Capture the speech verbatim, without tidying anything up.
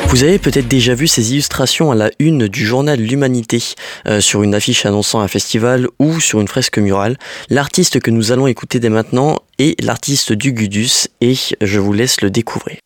Vous avez peut-être déjà vu ces illustrations à la une du journal L'Humanité, euh, sur une affiche annonçant un festival ou sur une fresque murale. L'artiste que nous allons écouter dès maintenant est l'artiste du Gudus et je vous laisse le découvrir.